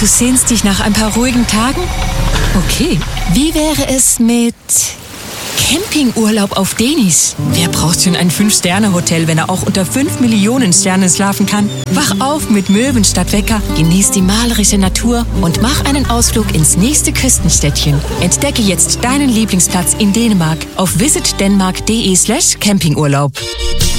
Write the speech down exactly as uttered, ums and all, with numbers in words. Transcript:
Du sehnst dich nach ein paar ruhigen Tagen? Okay, wie wäre es mit Campingurlaub auf Denis? Wer braucht schon ein fünf Sterne Hotel, wenn er auch unter fünf Millionen Sternen schlafen kann? Wach auf mit Möwen statt Wecker, genieß die malerische Natur und mach einen Ausflug ins nächste Küstenstädtchen. Entdecke jetzt deinen Lieblingsplatz in Dänemark auf visitdenmark punkt de slash campingurlaub.